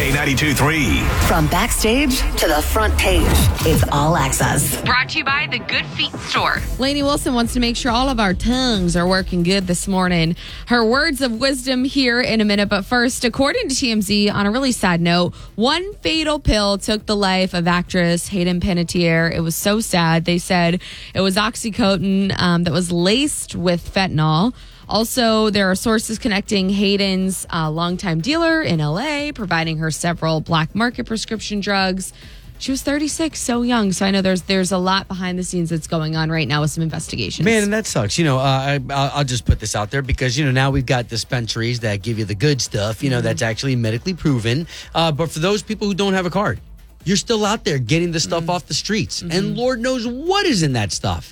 K92.3. From backstage to the front page, it's All Access. Brought to you by the Good Feet Store. Lainey Wilson wants to make sure all of our tongues are working good this morning. Her words of wisdom here in a minute. But first, according to TMZ, on a really sad note, one fatal pill took the life of actress Hayden Panettiere. It was so sad. They said it was oxycodone that was laced with fentanyl. Also, there are sources connecting Hayden's longtime dealer in L.A., providing her several black market prescription drugs. She was 36, so young. So I know there's a lot behind the scenes that's going on right now with some investigations. Man, and that sucks. I'll just put this out there because, now we've got dispensaries that give you the good stuff, that's actually medically proven. But for those people who don't have a card, you're still out there getting the stuff off the streets. And Lord knows what is in that stuff.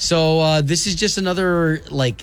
So this is just another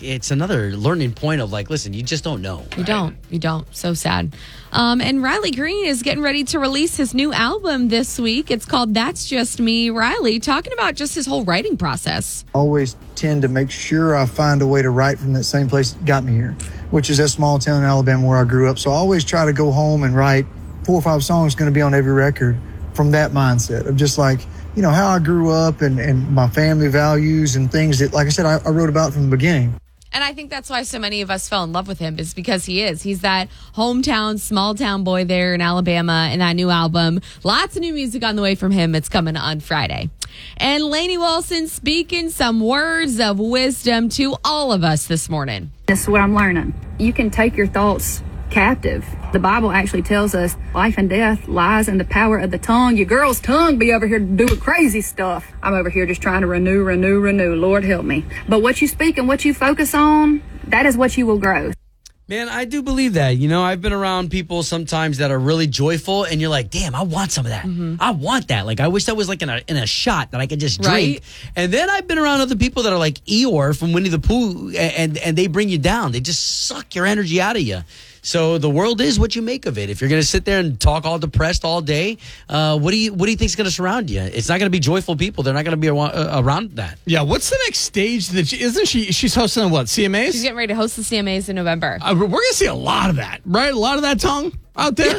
learning point of listen, you just don't know. You don't. So sad. And Riley Green is getting ready to release his new album this week. It's called That's Just Me. Riley, talking about just his whole writing process. Always tend to make sure I find a way to write from that same place that got me here, which is that small town in Alabama where I grew up. So I always try to go home and write 4 or 5 songs going to be on every record from that mindset of just how I grew up and my family values and things that, like I said, I wrote about from the beginning. And I think that's why so many of us fell in love with him, is because he's that hometown, small town boy there in Alabama. And that new album, lots of new music on the way from him. It's coming on Friday. And Lainey Wilson speaking some words of wisdom to all of us this morning. This is what I'm learning. You can take your thoughts captive. The Bible actually tells us life and death lies in the power of the tongue. Your girl's tongue be over here doing crazy stuff. I'm over here just trying to renew. Lord help me. But what you speak and what you focus on, that is what you will grow. Man, I do believe that. I've been around people sometimes that are really joyful, and you're like, damn, I want some of that. I want that. I wish that was in a shot that I could just drink. Right? And then I've been around other people that are like Eeyore from Winnie the Pooh, and they bring you down. They just suck your energy out of you. So the world is what you make of it. If you're going to sit there and talk all depressed all day, what do you think is going to surround you? It's not going to be joyful people. They're not going to be around that. Yeah. What's the next stage that she's hosting? What, CMAs? She's getting ready to host the CMAs in November. We're going to see a lot of that, right? A lot of that tongue out there.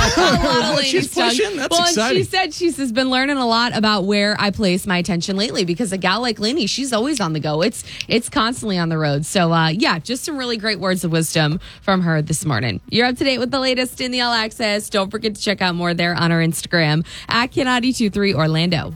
What she's pushing. That's exciting. And she said she's been learning a lot about where I place my attention lately, because a gal like Lainey, she's always on the go. It's constantly on the road. So just some really great words of wisdom from her this morning. You're up to date with the latest in the All Access. Don't forget to check out more there on our Instagram at K92.3 Orlando.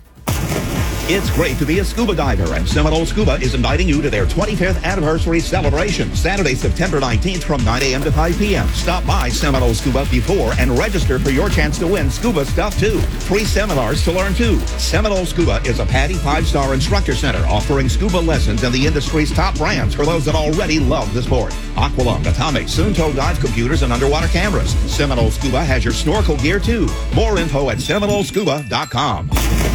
It's great to be a scuba diver, and Seminole Scuba is inviting you to their 25th anniversary celebration, Saturday, September 19th from 9 a.m. to 5 p.m. Stop by Seminole Scuba before and register for your chance to win scuba stuff, too. Free seminars to learn, too. Seminole Scuba is a PADI 5-star instructor center offering scuba lessons and the industry's top brands for those that already love the sport. Aqualung, Atomic, Soonto dive computers, and underwater cameras. Seminole Scuba has your snorkel gear, too. More info at SeminoleScuba.com.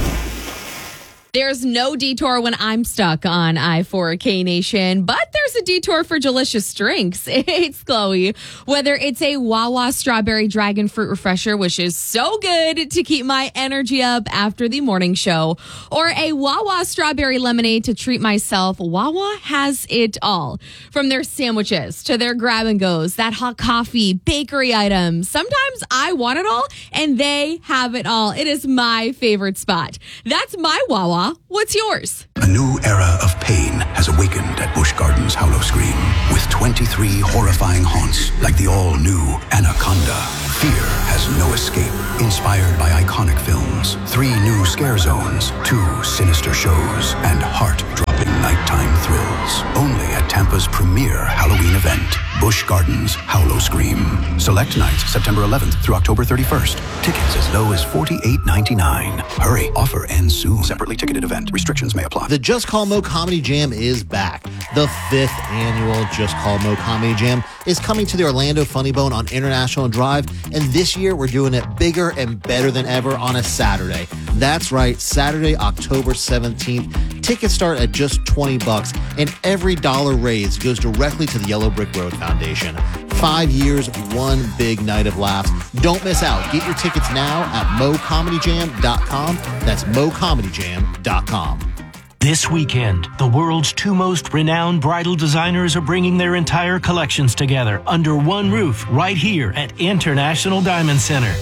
There's no detour when I'm stuck on I-4K Nation, but there's a detour for delicious drinks. It's Chloe. Whether it's a Wawa Strawberry Dragon Fruit Refresher, which is so good to keep my energy up after the morning show, or a Wawa Strawberry Lemonade to treat myself, Wawa has it all. From their sandwiches to their grab-and-goes, that hot coffee, bakery items. Sometimes I want it all, and they have it all. It is my favorite spot. That's my Wawa. What's yours? A new era of pain has awakened at Busch Gardens Howl-O-Scream with 23 horrifying haunts like the all-new Anaconda. Fear has no escape. Inspired by iconic films, 3 new scare zones, 2 sinister shows, and heart-dropping nighttime thrills. Only at Tampa's premier Halloween event, Busch Gardens Howl-O-Scream. Select nights September 11th through October 31st. Tickets as low as $48.99. Hurry, offer ends soon. Separately ticketed event. Restrictions may apply. The Just Call Mo Comedy Jam is back. The 5th annual Just Call Mo Comedy Jam is coming to the Orlando Funny Bone on International Drive, and this year we're doing it bigger and better than ever on a Saturday. That's right, Saturday, October 17th. Tickets start at just $20, and every dollar raised goes directly to the Yellow Brick Road Foundation. 5 years, one big night of laughs. Don't miss out. Get your tickets now at mocomedyjam.com. That's mocomedyjam.com. This weekend, the world's 2 most renowned bridal designers are bringing their entire collections together under one roof right here at International Diamond Center.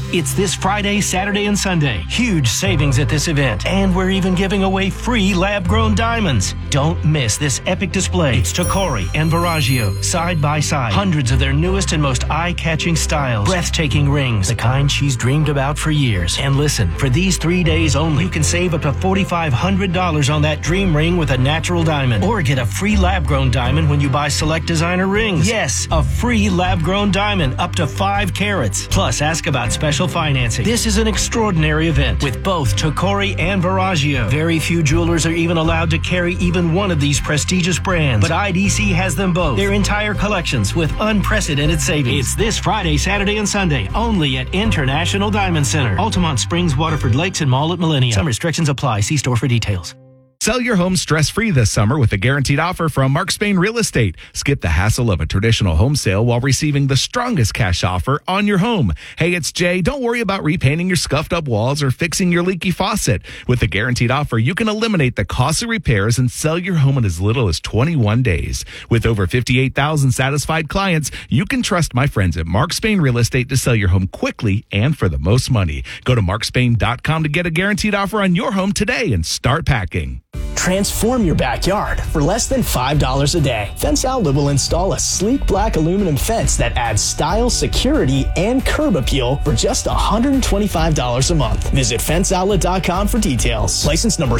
It's this Friday, Saturday, and Sunday. Huge savings at this event. And we're even giving away free lab-grown diamonds. Don't miss this epic display. It's Tocori and Verragio, side by side. Hundreds of their newest and most eye-catching styles. Breathtaking rings, the kind she's dreamed about for years. And listen, for these 3 days only, you can save up to $4,500 on that dream ring with a natural diamond. Or get a free lab-grown diamond when you buy select designer rings. Yes, a free lab-grown diamond up to 5 carats. Plus, ask about special financing. This is an extraordinary event with both Tocori and Verragio. Very few jewelers are even allowed to carry even one of these prestigious brands, but IDC has them both. Their entire collections with unprecedented savings. It's this Friday, Saturday, and Sunday only at International Diamond Center, Altamont Springs, Waterford Lakes, and Mall at Millennium. Some restrictions apply. See store for details. Sell your home stress-free this summer with a guaranteed offer from Mark Spain Real Estate. Skip the hassle of a traditional home sale while receiving the strongest cash offer on your home. Hey, it's Jay. Don't worry about repainting your scuffed-up walls or fixing your leaky faucet. With the guaranteed offer, you can eliminate the costly repairs and sell your home in as little as 21 days. With over 58,000 satisfied clients, you can trust my friends at Mark Spain Real Estate to sell your home quickly and for the most money. Go to markspain.com to get a guaranteed offer on your home today and start packing. Transform your backyard for less than $5 a day. Fence Outlet will install a sleek black aluminum fence that adds style, security, and curb appeal for just $125 a month. Visit fenceoutlet.com for details. License number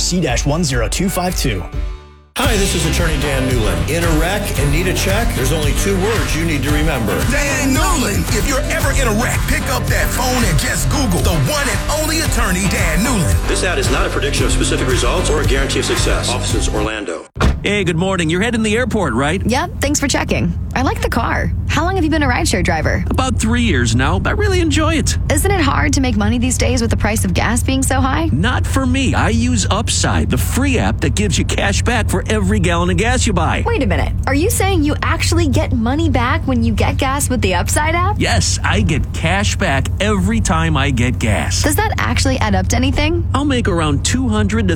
C-10252. Hi, this is Attorney Dan Newland. In a wreck and need a check? There's only 2 words you need to remember. Dan Newland. If you're ever in a wreck, pick up that phone and just Google the one and only attorney, Dan Newland. This ad is not a prediction of specific results or a guarantee of success. Offices, Orlando. Hey, good morning. You're heading to the airport, right? Yep, thanks for checking. I like the car. How long have you been a rideshare driver? About 3 years now. I really enjoy it. Isn't it hard to make money these days with the price of gas being so high? Not for me. I use Upside, the free app that gives you cash back for every gallon of gas you buy. Wait a minute. Are you saying you actually get money back when you get gas with the Upside app? Yes, I get cash back every time I get gas. Does that actually add up to anything? I'll make around $200 to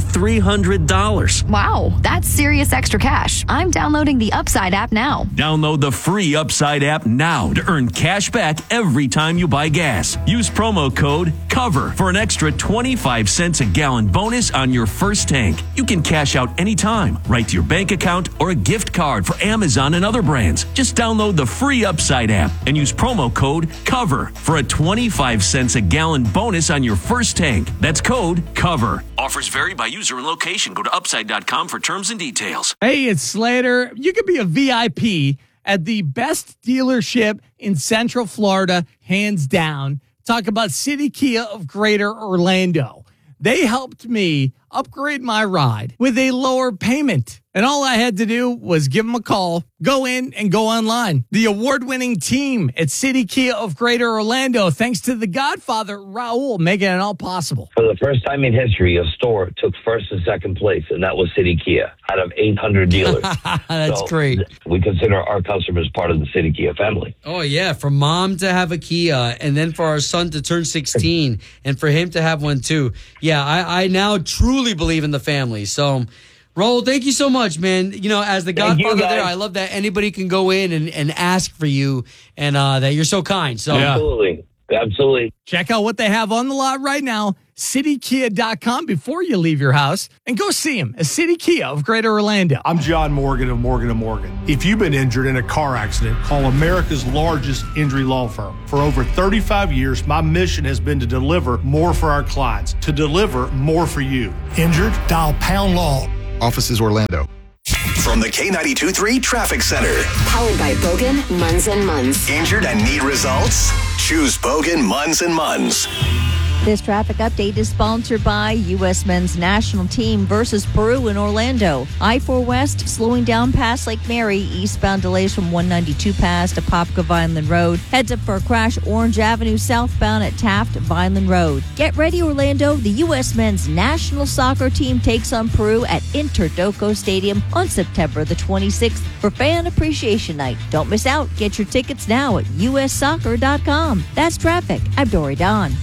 $300. Wow, that's serious extra cash. I'm downloading the Upside app now. Download the free Upside app now to earn cash back every time you buy gas. Use promo code COVER for an extra 25 cents a gallon bonus on your first tank. You can cash out anytime, right to your bank account or a gift card for Amazon and other brands. Just download the free Upside app and use promo code COVER for a 25 cents a gallon bonus on your first tank. That's code COVER. Offers vary by user and location. Go to upside.com for terms and details. Hey, it's Slater. You could be a VIP at the best dealership in Central Florida, hands down. Talk about City Kia of Greater Orlando. They helped me upgrade my ride with a lower payment. And all I had to do was give them a call, go in and go online. The award-winning team at City Kia of Greater Orlando, thanks to the Godfather, Raul, making it all possible. For the first time in history, a store took first and second place, and that was City Kia out of 800 dealers. That's great. We consider our customers part of the City Kia family. Oh, yeah. For mom to have a Kia and then for our son to turn 16 and for him to have one, too. Yeah, I now truly believe in the family. So, Raul, thank you so much, man. You know, as the Godfather there, I love that anybody can go in and ask for you and that you're so kind. So Absolutely. Check out what they have on the lot right now, citykia.com, before you leave your house, and go see them at City Kia of Greater Orlando. I'm John Morgan of Morgan & Morgan. If you've been injured in a car accident, call America's largest injury law firm. For over 35 years, my mission has been to deliver more for our clients, to deliver more for you. Injured? Dial Pound Law. Offices Orlando. From the K92.3 Traffic Center. Powered by Bogan, Munz & Munz. Injured and need results? Choose Bogan, Munz & Munz. This traffic update is sponsored by U.S. Men's National Team versus Peru in Orlando. I-4 West slowing down past Lake Mary. Eastbound delays from 192 past to Popka Vineland Road. Heads up for a crash Orange Avenue southbound at Taft Vineland Road. Get ready, Orlando. The U.S. Men's National Soccer Team takes on Peru at Interdoco Stadium on September the 26th for Fan Appreciation Night. Don't miss out. Get your tickets now at ussoccer.com. That's traffic. I'm Dory Don.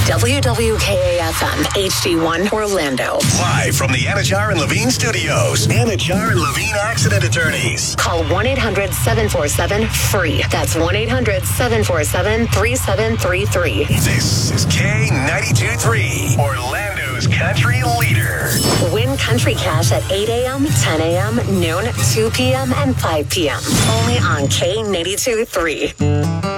WWKA-FM, HD1 Orlando. Live from the Anajar and Levine studios. Anajar and Levine Accident Attorneys. Call 1-800-747-FREE. That's 1-800-747-3733. This is K92.3, Orlando's country leader. Win country cash at 8 a.m., 10 a.m., noon, 2 p.m., and 5 p.m. Only on K92.3.